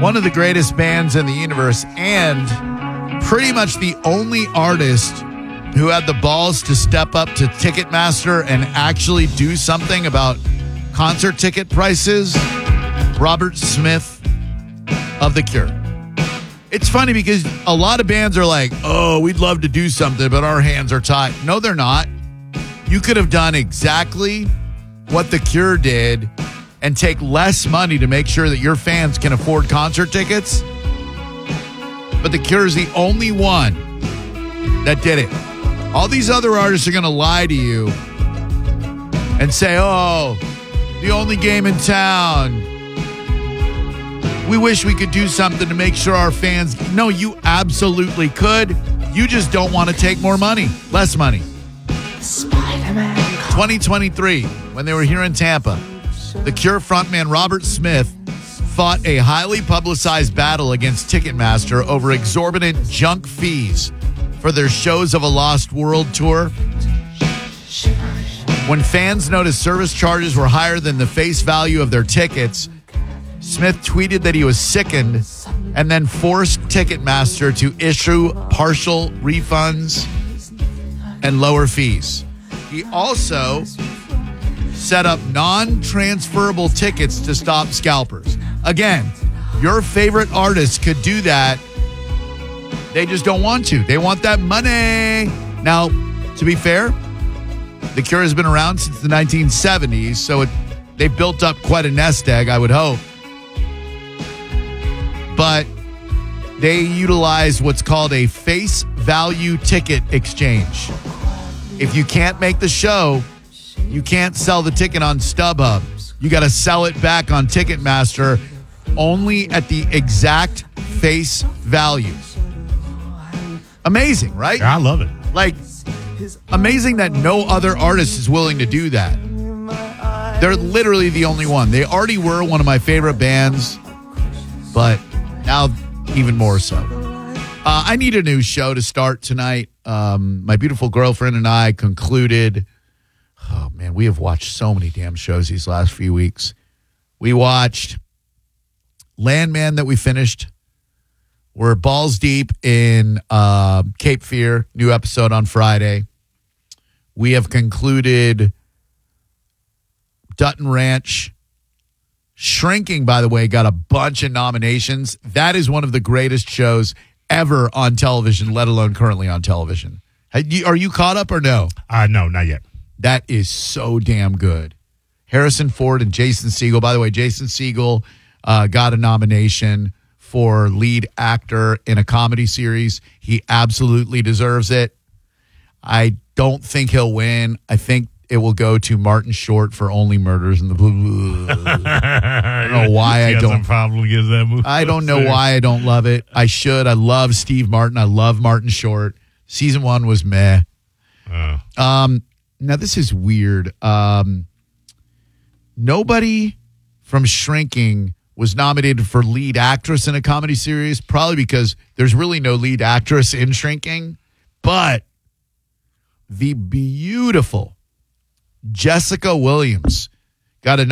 one of the greatest bands in the universe and pretty much the only artist who had the balls to step up to Ticketmaster and actually do something about concert ticket prices, Robert Smith of The Cure. It's funny because a lot of bands are like, oh, we'd love to do something, but our hands are tied. No, they're not. You could have done exactly what The Cure did and take less money to make sure that your fans can afford concert tickets. But The Cure is the only one that did it. All these other artists are going to lie to you and say, oh, the only game in town. We wish we could do something to make sure our fans... No, you absolutely could. You just don't want to take more money, less money. Spider-Man. 2023, when they were here in Tampa, The Cure frontman Robert Smith fought a highly publicized battle against Ticketmaster over exorbitant junk fees for their Shows of a Lost World tour. When fans noticed service charges were higher than the face value of their tickets, Smith tweeted that he was sickened and then forced Ticketmaster to issue partial refunds and lower fees. He also set up non-transferable tickets to stop scalpers. Again, your favorite artists could do that. They just don't want to. They want that money. Now, to be fair, The Cure has been around since the 1970s, so they built up quite a nest egg, I would hope. But they utilize what's called a face value ticket exchange. If you can't make the show, you can't sell the ticket on StubHub. You got to sell it back on Ticketmaster only at the exact face value. Amazing, right? I love it. Like, amazing that no other artist is willing to do that. They're literally the only one. They already were one of my favorite bands, but now even more so. I need a new show to start tonight. My beautiful girlfriend and I concluded... Oh, man, we have watched so many damn shows these last few weeks. We watched Landman that we finished. We're balls deep in Cape Fear, new episode on Friday. We have concluded Dutton Ranch. Shrinking, by the way, got a bunch of nominations. That is one of the greatest shows ever on television, let alone currently on television. Are you caught up or no? No, not yet. That is so damn good. Harrison Ford and Jason Segel. By the way, Jason Segel got a nomination for lead actor in a comedy series. He absolutely deserves it. I don't think he'll win. I think it will go to Martin Short for Only Murders in the Blue. I don't know why I don't. Probably gives that movie. I don't know why I don't love it. I should. I love Steve Martin. I love Martin Short. Season 1 was meh. Now, this is weird. Nobody from Shrinking was nominated for lead actress in a comedy series, probably because there's really no lead actress in Shrinking. But the beautiful Jessica Williams got a